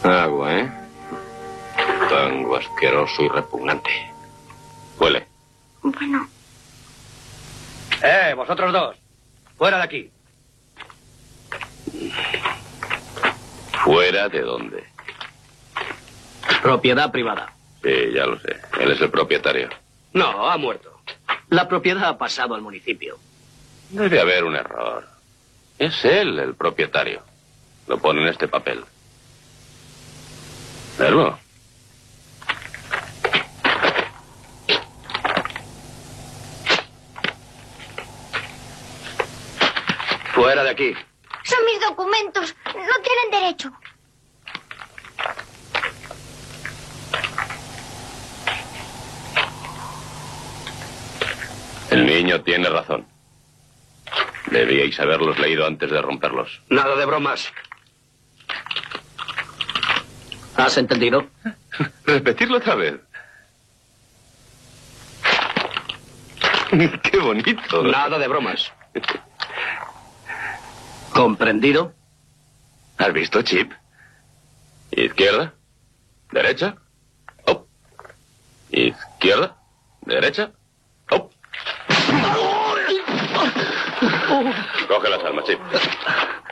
Agua, ¿eh? Tango asqueroso y repugnante. Huele. Bueno. Vosotros dos. Fuera de aquí. ¿Fuera de dónde? Propiedad privada. Sí, ya lo sé. Él es el propietario. No, ha muerto. La propiedad ha pasado al municipio. Debe haber un error. Es él el propietario. Lo pone en este papel. ¿Verlo? Fuera de aquí. Son mis documentos. No tienen derecho. El niño tiene razón. Debíais haberlos leído antes de romperlos. Nada de bromas. ¿Has entendido? Repetirlo otra vez. ¡Qué bonito! Nada de bromas. ¿Comprendido? ¿Has visto, Chip? Izquierda, derecha, up. Izquierda, derecha, up. Coge las armas, Chip.